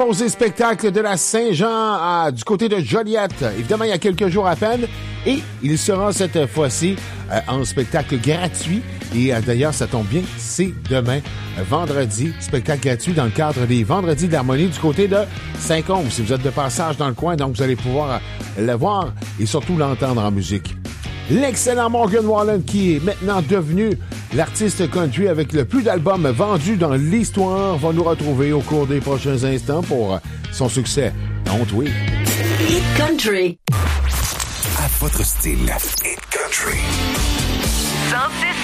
Posé spectacle de la Saint-Jean du côté de Joliette, évidemment il y a quelques jours à peine, et il sera cette fois-ci en spectacle gratuit, et d'ailleurs ça tombe bien, c'est demain, vendredi, spectacle gratuit dans le cadre des Vendredis de l'Harmonie du côté de Saint-Côme, si vous êtes de passage dans le coin, donc vous allez pouvoir le voir et surtout l'entendre en musique. L'excellent Morgan Wallen, qui est maintenant devenu l'artiste country avec le plus d'albums vendus dans l'histoire, va nous retrouver au cours des prochains instants pour son succès. Don't we? Hit Country. À votre style. Hit Country. 106